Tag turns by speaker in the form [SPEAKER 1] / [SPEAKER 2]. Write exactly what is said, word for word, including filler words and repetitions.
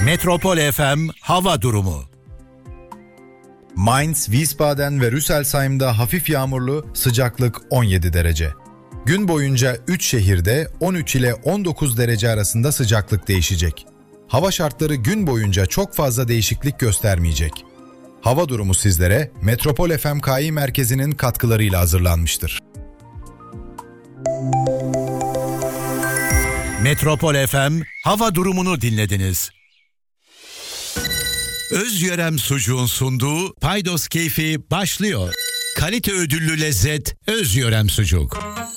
[SPEAKER 1] Metropol F M hava durumu.
[SPEAKER 2] Mainz, Wiesbaden ve Rüsselsheim'da hafif yağmurlu, sıcaklık on yedi derece. Gün boyunca üç şehirde on üç ile on dokuz derece arasında sıcaklık değişecek. Hava şartları gün boyunca çok fazla değişiklik göstermeyecek. Hava durumu sizlere Metropol F M K İ merkezinin katkılarıyla hazırlanmıştır.
[SPEAKER 1] Metropol F M hava durumunu dinlediniz. Özyörem Sucuğun sunduğu Paydos Keyfi başlıyor. Kalite ödüllü lezzet Özyörem Sucuk.